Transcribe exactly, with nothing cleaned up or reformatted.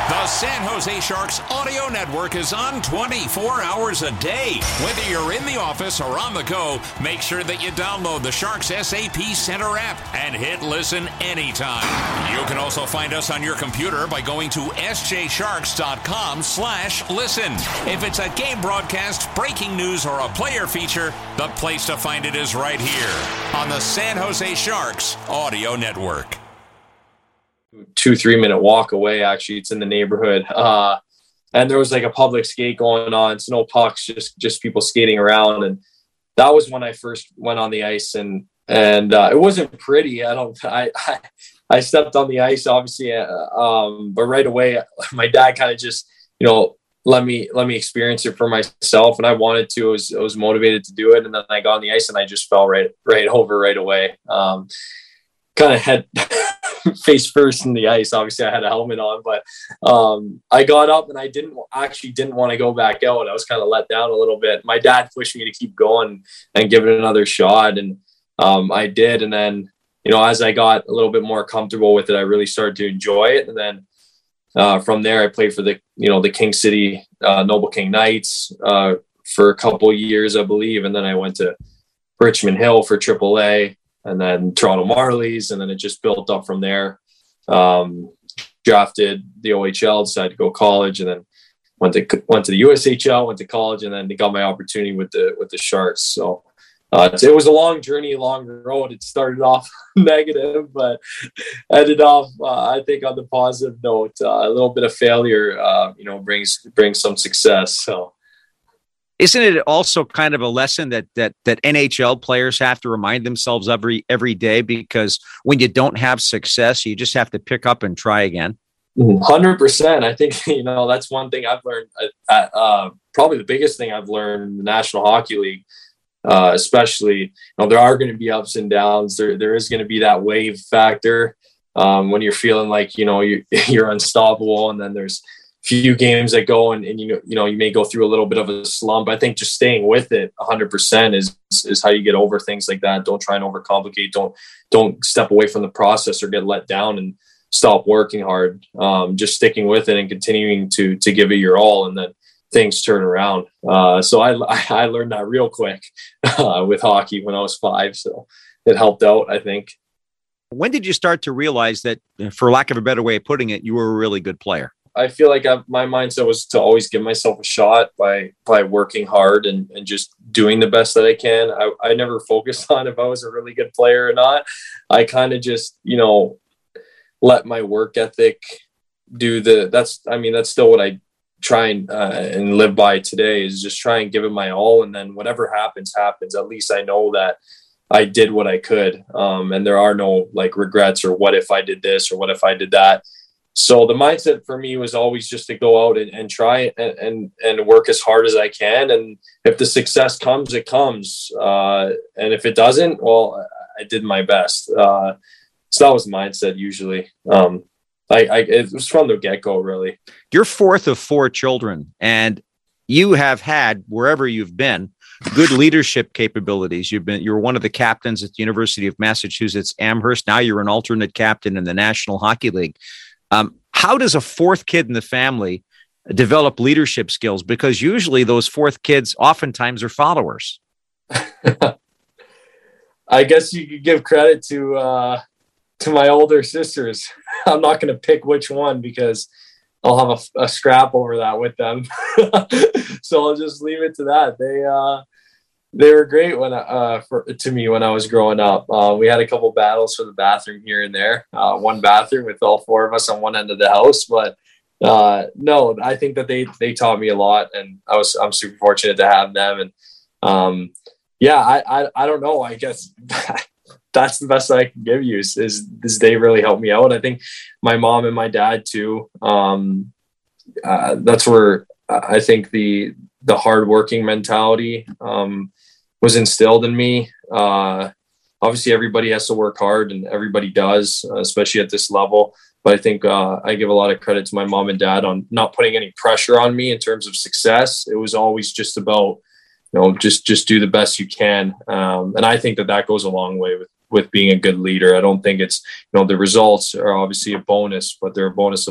The San Jose Sharks audio network is on twenty-four hours a day. Whether you're in the office or on the go, make sure that you download the Sharks S A P Center app and hit listen anytime. You can also find us on your computer by going to sjsharks.com slash listen. If it's a game broadcast, breaking news, or a player feature, the place to find it is right here on the San Jose Sharks audio network. Two, three minute walk away. Actually, it's in the neighborhood. Uh, and there was like a public skate going on. It's no pucks, just, just people skating around. And that was when I first went on the ice, and, and uh, it wasn't pretty. I don't, I, I, I stepped on the ice, obviously. Uh, um, but right away, my dad kind of just, you know, let me, let me experience it for myself. And I wanted to, I was, I was motivated to do it. And then I got on the ice and I just fell right, right over right away. Um, kind of head face first in the ice. Obviously I had a helmet on, but um, I got up and I didn't actually didn't want to go back out. I was kind of let down a little bit. My dad pushed me to keep going and give it another shot. And um, I did. And then, you know, as I got a little bit more comfortable with it, I really started to enjoy it. And then uh, from there, I played for the, you know, the King City uh, Noble King Knights uh, for a couple of years, I believe. And then I went to Richmond Hill for triple A. And then Toronto Marlies, and then it just built up from there. Um, drafted the O H L, decided to go college, and then went to went to the U S H L, went to college, and then got my opportunity with the with the Sharks. So uh, it was a long journey, long road. It started off negative, but ended off, uh, I think, on the positive note. Uh, a little bit of failure, uh, you know, brings brings some success. So. Isn't it also kind of a lesson that that that N H L players have to remind themselves every every day? Because when you don't have success, you just have to pick up and try again. one hundred percent. I think, you know, that's one thing I've learned. Uh, uh, probably the biggest thing I've learned in the National Hockey League, uh, especially, you know, there are going to be ups and downs. There there is going to be that wave factor um, when you're feeling like, you know, you, you're unstoppable, and then there's few games that go and, and you know you know you may go through a little bit of a slump. I think just staying with it one hundred percent is is how you get over things like that. Don't try and overcomplicate. Don't don't step away from the process or get let down and stop working hard. Um, just sticking with it and continuing to to give it your all, and then things turn around. Uh, so I I learned that real quick uh, with hockey when I was five. So it helped out, I think. When did you start to realize that, for lack of a better way of putting it, you were a really good player? I feel like I've, my mindset was to always give myself a shot by by working hard and, and just doing the best that I can. I, I never focused on if I was a really good player or not. I kind of just, you know, let my work ethic do the, that's, I mean, that's still what I try and, uh, and live by today, is just try and give it my all. And then whatever happens, happens. At least I know that I did what I could. Um, and there are no like regrets or what if I did this or what if I did that. So the mindset for me was always just to go out and, and try and, and, and work as hard as I can. And if the success comes, it comes. Uh, and if it doesn't, well, I did my best. Uh, so that was the mindset usually. Um, I, I, it was from the get-go, really. You're fourth of four children, and you have had, wherever you've been, good leadership capabilities. You've been, you're one of the captains at the University of Massachusetts Amherst. Now you're an alternate captain in the National Hockey League. Um, how does a fourth kid in the family develop leadership skills? Because usually those fourth kids oftentimes are followers. I guess you could give credit to uh, to my older sisters. I'm not going to pick which one because I'll have a, a scrap over that with them. So I'll just leave it to that. They uh, they were great when uh, for, to me when I was growing up. Uh, we had a couple battles for the bathroom here and there. Uh, one bathroom with all four of us on one end of the house, but uh, no, I think that they they taught me a lot, and I was I'm super fortunate to have them. And um, yeah, I, I I don't know. I guess that's the best I can give you is, is, is they really helped me out. I think my mom and my dad too. Um, uh, that's where I think the the hardworking mentality um, was instilled in me. Uh, obviously, everybody has to work hard, and everybody does, uh, especially at this level. But I think uh, I give a lot of credit to my mom and dad on not putting any pressure on me in terms of success. It was always just about, you know, just just do the best you can. Um, and I think that that goes a long way with, with being a good leader. I don't think it's, you know, the results are obviously a bonus, but they're a bonus of